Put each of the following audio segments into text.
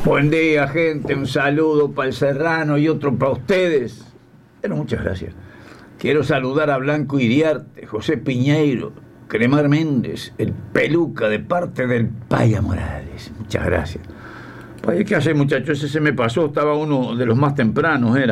Buen día, gente. Un saludo para el Serrano y otro para ustedes. Pero muchas gracias. Quiero saludar a Blanco Iriarte, José Piñeiro, Cremar Méndez, el Peluca, de parte del Paya Morales. Muchas gracias. Pues, ¿qué hace, muchachos? Ese se me pasó. Estaba uno de los más tempranos, era.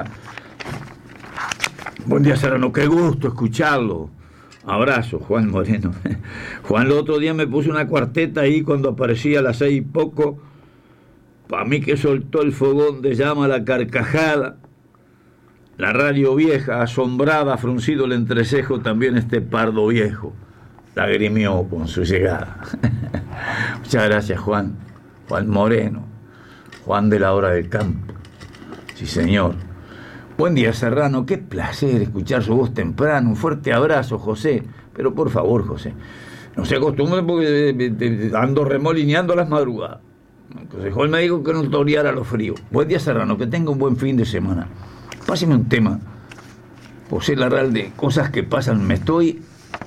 Buen día, Serrano. Qué gusto escucharlo. Abrazo, Juan Moreno. Juan, el otro día me puso una cuarteta ahí cuando aparecía a las 6 y poco. Para mí que soltó el fogón de llama la carcajada. La radio vieja, asombrada, fruncido el entrecejo, también este pardo viejo. Lagrimió con su llegada. Muchas gracias, Juan. Juan Moreno. Juan de la Hora del Campo. Sí, señor. Buen día, Serrano. Qué placer escuchar su voz temprano. Un fuerte abrazo, José. Pero por favor, José, no se acostumbre porque ando remolineando las madrugadas. Entonces, Juan me dijo que no toreara los fríos. Buen día, Serrano. Que tenga un buen fin de semana. Páseme un tema, José Larralde, cosas que pasan. Me estoy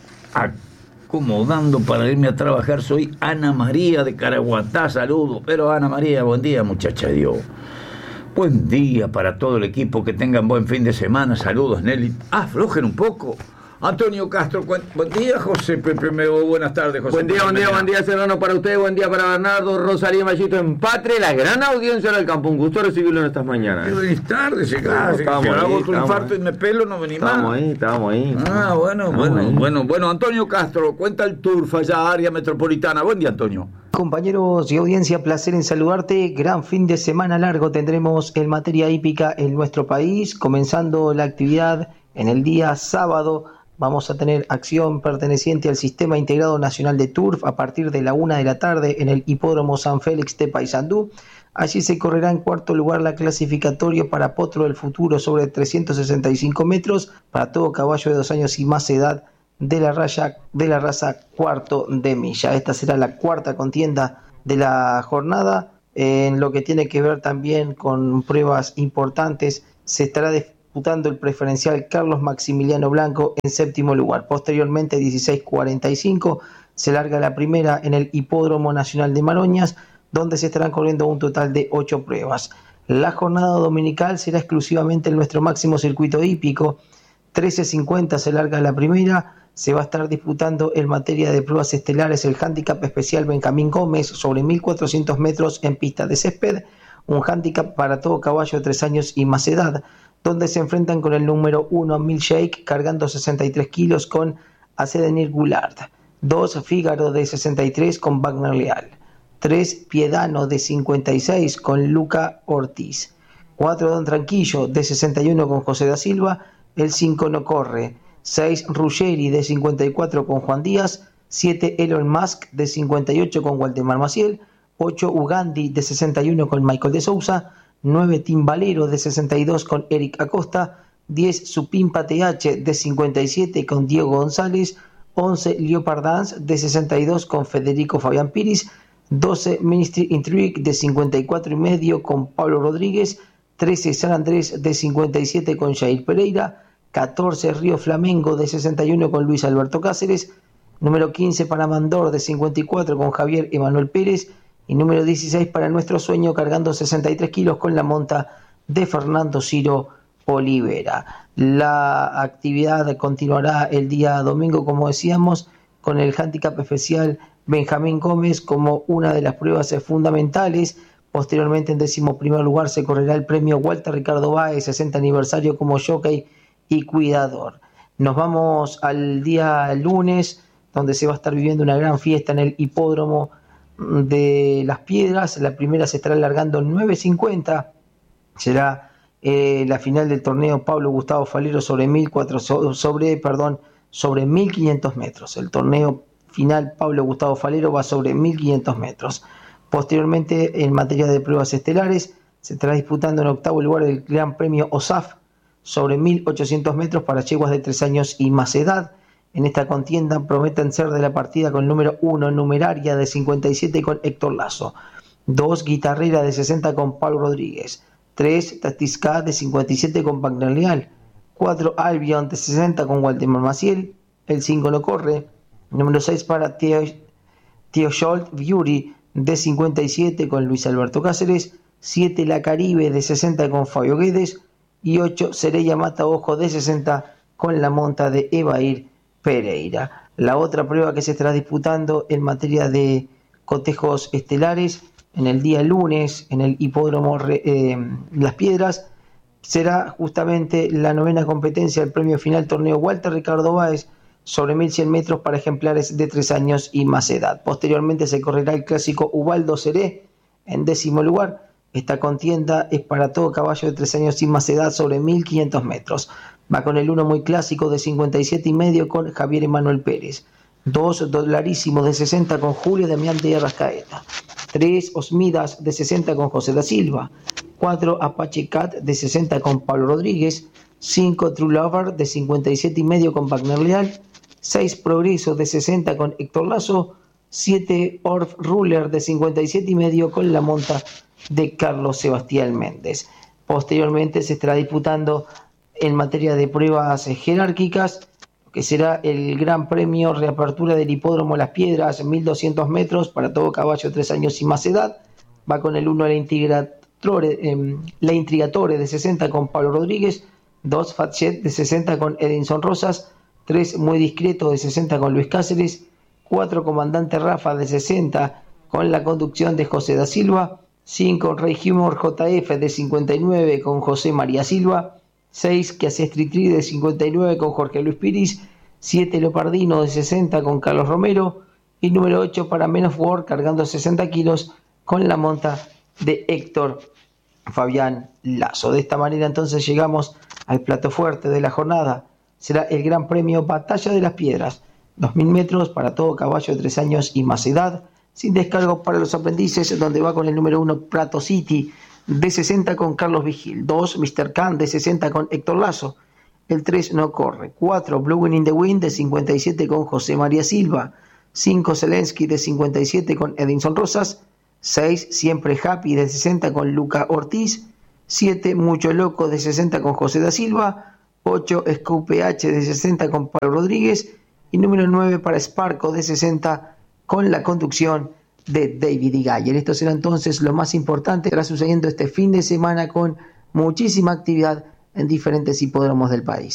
acomodando para irme a trabajar. Soy Ana María de Caraguatá. Saludos. Pero Ana María, buen día, muchacha de Dios. Buen día para todo el equipo. Que tengan buen fin de semana. Saludos, Nelly. Aflojen un poco. Antonio Castro, buen día, José Pepe Meo, buenas tardes, José. Buen día, Serrano, para usted, buen día para Bernardo, Rosalía Mallito en Patre, la gran audiencia del campo, un gusto recibirlo en estas mañanas. Qué buenas tardes, si hago otro infarto y me pelo, no venís más. Estamos ahí. Bueno, Antonio Castro, cuenta el Turf allá, área metropolitana. Buen día, Antonio. Compañeros y audiencia, placer en saludarte. Gran fin de semana largo tendremos en materia hípica en nuestro país, comenzando la actividad en el día sábado. Vamos a tener acción perteneciente al Sistema Integrado Nacional de Turf a partir de la 1 de la tarde en el Hipódromo San Félix de Paysandú. Allí se correrá en cuarto lugar la clasificatoria para Potro del Futuro sobre 365 metros para todo caballo de 2 años y más edad de la raza cuarto de milla. Esta será la cuarta contienda de la jornada. En lo que tiene que ver también con pruebas importantes, se estará disputando el preferencial Carlos Maximiliano Blanco en séptimo lugar. Posteriormente, 16:45, se larga la primera en el Hipódromo Nacional de Maroñas, donde se estarán corriendo un total de 8 pruebas. La jornada dominical será exclusivamente en nuestro máximo circuito hípico. 13:50 se larga la primera. Se va a estar disputando en materia de pruebas estelares el handicap especial Benjamín Gómez sobre 1400 metros en pista de césped, un handicap para todo caballo de 3 años y más edad, donde se enfrentan con el número 1 Milkshake cargando 63 kilos con Acedenir Goulart, 2 Fígaro de 63 con Wagner Leal, 3 Piedano de 56 con Luca Ortiz, 4 Don Tranquillo de 61 con José da Silva, el 5 No Corre, 6 Ruggeri de 54 con Juan Díaz, 7 Elon Musk de 58 con Waldemar Maciel, 8 Ugandi de 61 con Michael de Sousa, 9 Timbalero de 62 con Eric Acosta, 10 Supimpa TH de 57 con Diego González, 11 Leopard Dance de 62 con Federico Fabián Piris, 12 Ministry Intrigue de 54 y medio con Pablo Rodríguez, 13 San Andrés de 57 con Jair Pereira, 14 Río Flamengo de 61 con Luis Alberto Cáceres, número 15 para Mandor de 54 con Javier Emanuel Pérez, y número 16 para Nuestro Sueño cargando 63 kilos con la monta de Fernando Ciro Olivera. La actividad continuará el día domingo, como decíamos, con el handicap especial Benjamín Gómez como una de las pruebas fundamentales. Posteriormente, en 11º lugar, se correrá el premio Walter Ricardo Báez, 60 aniversario como jockey y cuidador. Nos vamos al día lunes, donde se va a estar viviendo una gran fiesta en el Hipódromo de Las Piedras. La primera se estará alargando 9:50. Será la final del torneo Pablo Gustavo Falero sobre 1500 metros. El torneo final Pablo Gustavo Falero va sobre 1500 metros. Posteriormente, en materia de pruebas estelares, se estará disputando en 8º lugar el Gran Premio OSAF sobre 1800 metros para yeguas de 3 años y más edad. En esta contienda prometen ser de la partida con el número 1 Numeraria de 57 con Héctor Lazo, 2 Guitarrera de 60 con Pablo Rodríguez, 3 Tatisca de 57 con Wagner Leal, 4 Albion de 60 con Waldemar Maciel, el 5 No Corre, número 6 para Theo Scholt Beauty de 57 con Luis Alberto Cáceres, 7 La Caribe de 60 con Fabio Guedes y 8 Sereya Mataojo de 60 con la monta de Evair Pereira. La otra prueba que se estará disputando en materia de cotejos estelares en el día lunes en el hipódromo Las Piedras será justamente la 9ª competencia del premio final torneo Walter Ricardo Báez sobre 1100 metros para ejemplares de 3 años y más edad. Posteriormente se correrá el clásico Ubaldo Seré en 10º lugar. Esta contienda es para todo caballo de 3 años y más edad sobre 1500 metros. Va con el 1 muy clásico de 57,5 con Javier Emanuel Pérez. 2 Dolarísimo de 60 con Julio Damián de Arrascaeta. 3 Osmidas de 60 con José da Silva. 4 Apache Cat de 60 con Pablo Rodríguez. 5 True Lover de 57,5 con Wagner Leal. 6 Progreso de 60 con Héctor Lazo. 7 Orf Ruler de 57,5 con la monta de Carlos Sebastián Méndez. Posteriormente se estará disputando en materia de pruebas jerárquicas, que será el Gran Premio Reapertura del Hipódromo Las Piedras, 1200 metros para todo caballo de 3 años y más edad. Va con el 1 La Intrigatore de 60 con Pablo Rodríguez, 2 Fatchet de 60 con Edinson Rosas, 3 Muy Discreto de 60 con Luis Cáceres, 4 Comandante Rafa de 60 con la conducción de José da Silva, 5 Rey Humor JF de 59 con José María Silva, 6 Que hace Street Tree de 59 con Jorge Luis Piris, 7 Leopardino de 60 con Carlos Romero y número 8 para Men of War cargando 60 kilos con la monta de Héctor Fabián Lazo. De esta manera entonces llegamos al plato fuerte de la jornada. Será el Gran Premio Batalla de las Piedras, 2000 metros para todo caballo de 3 años y más edad, sin descargo para los aprendices, donde va con el número 1 Prato City de 60 con Carlos Vigil, 2 Mr. Khan de 60 con Héctor Lazo, el 3 No Corre, 4 Blowing in the Wind de 57 con José María Silva, 5 Zelensky de 57 con Edinson Rosas, 6 Siempre Happy de 60 con Luca Ortiz, 7 Mucho Loco de 60 con José da Silva, 8 Scoop PH de 60 con Pablo Rodríguez y número 9 para Sparco de 60 con la conducción de David y Gayer. Esto será entonces lo más importante. Estará sucediendo este fin de semana con muchísima actividad en diferentes hipódromos del país.